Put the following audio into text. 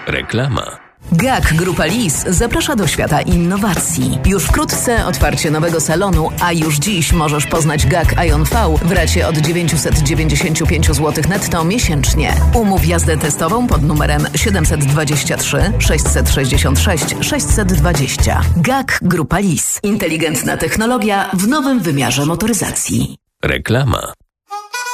Reklama. GAK Grupa Lis zaprasza do świata innowacji. Już wkrótce otwarcie nowego salonu, a już dziś możesz poznać GAK Ion V w racie od 995 zł netto miesięcznie. Umów jazdę testową pod numerem 723 666 620. GAK Grupa Lis. Inteligentna technologia w nowym wymiarze motoryzacji. Reklama.